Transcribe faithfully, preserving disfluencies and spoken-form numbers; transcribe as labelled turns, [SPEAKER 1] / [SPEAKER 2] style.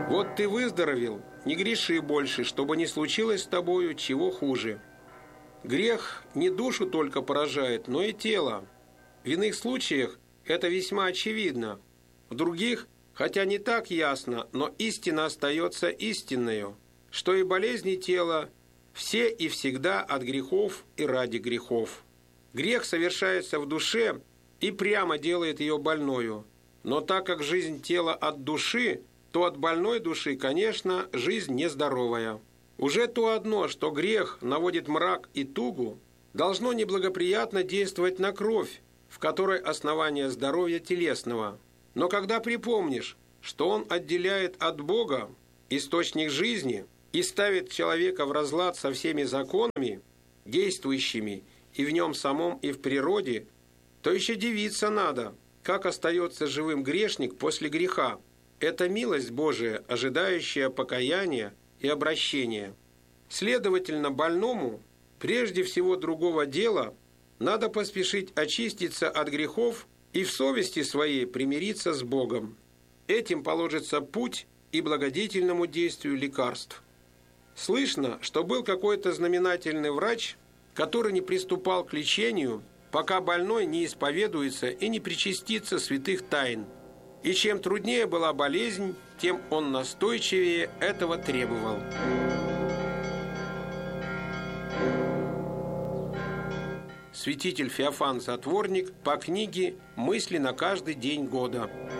[SPEAKER 1] Вот ты выздоровел, не греши больше, чтобы не случилось с тобою чего хуже. Грех не душу только поражает, но и тело. В иных случаях это весьма очевидно. В других, хотя не так ясно, но истина остается истинною, что и болезни тела все и всегда от грехов и ради грехов. Грех совершается в душе и прямо делает ее больною. Но так как жизнь тела от души, то от больной души, конечно, жизнь нездоровая. Уже то одно, что грех наводит мрак и тугу, должно неблагоприятно действовать на кровь, в которой основание здоровья телесного. Но когда припомнишь, что он отделяет от Бога источник жизни и ставит человека в разлад со всеми законами, действующими и в нем самом, и в природе, то еще дивиться надо, как остается живым грешник после греха. Это милость Божия, ожидающая покаяния и обращения. Следовательно, больному, прежде всего другого дела, надо поспешить очиститься от грехов и в совести своей примириться с Богом. Этим положится путь и благодетельному действию лекарств. Слышно, что был какой-то знаменательный врач, который не приступал к лечению, пока больной не исповедуется и не причастится святых тайн. И чем труднее была болезнь, тем он настойчивее этого требовал. Святитель Феофан Затворник по книге «Мысли на каждый день года».